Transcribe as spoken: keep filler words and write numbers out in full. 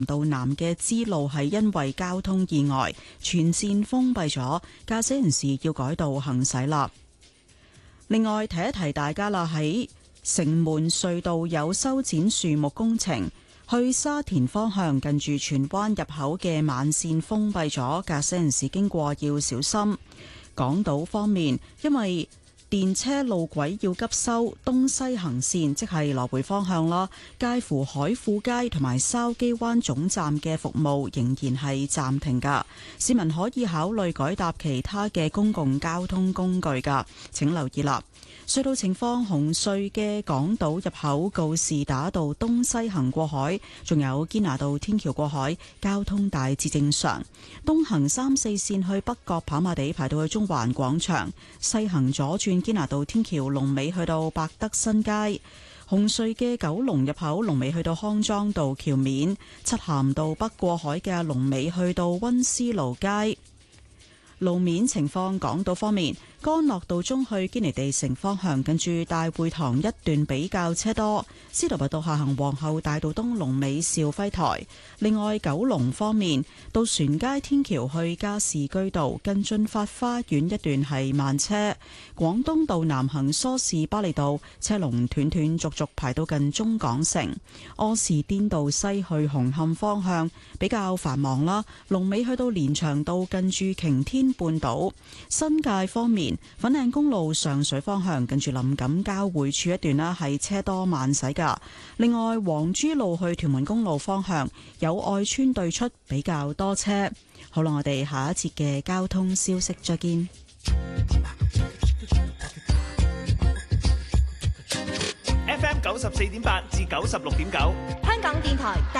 道南嘅支路係因為交通意外全線封閉咗，駕駛人士要改道行駛啦。另外提一提大家啦，喺城門隧道有修剪樹木工程，去沙田方向近住荃灣入口嘅慢線封閉咗，駕駛人士經過要小心。港島方面，因為電車路軌要急修，東西行線即係來回方向啦，介乎海富街同埋筲箕灣總站嘅服務仍然係暫停噶，市民可以考慮改搭其他嘅公共交通工具噶，請留意啦。隧道情況，紅隧嘅港島入口告士打道東西行過海，仲有堅拿道天橋過海，交通大致正常。東行三四線去北角跑馬地排到去中環廣場，西行左轉堅拿道天橋龍尾去到百德新街。紅隧嘅九龍入口龍尾去到康莊道橋面，漆咸道北過海嘅龍尾去到溫思勞街。路面情況，港島方面，干諾道中去堅尼地城方向近住大會堂一段比較車多，司徒拔道下行皇后大道東龍尾兆輝台。另外九龍方面，渡船街天橋去加士居道近駿發花園一段係慢車，廣東道南行梳士巴利道車龍斷斷續續排到近中港城。柯士甸道西去紅磡方向比較繁忙啦，龍尾去到連翔道近住擎天半島。新界方面，粉嶺公路上水方向近住林錦交匯處一段啦，係車多慢駛噶。另外，黃珠路去屯門公路方向有愛村對出比較多車。好啦，我哋下一節嘅交通消息再見。 F M 九十四點八至九十六點九， 香港電台。